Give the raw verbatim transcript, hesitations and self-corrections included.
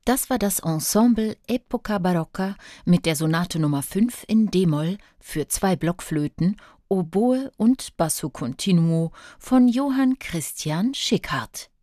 Das war das Ensemble Epoca Barocca mit der Sonate Nummer fünf in d-Moll für zwei Blockflöten, Oboe und Basso Continuo von Johann Christian Schickhardt.